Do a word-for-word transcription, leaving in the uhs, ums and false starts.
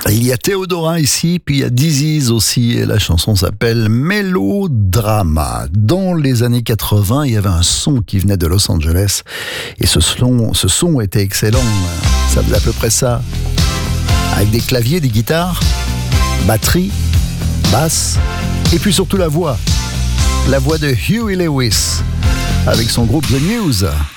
Il y a Theodora ici, puis il y a Disease aussi, et la chanson s'appelle Mélodrama. Dans les années quatre-vingts, il y avait un son qui venait de Los Angeles, et ce son, ce son était excellent. Ça faisait à peu près ça, avec des claviers, des guitares, batterie, basse, et puis surtout la voix, la voix de Huey Lewis, avec son groupe The News.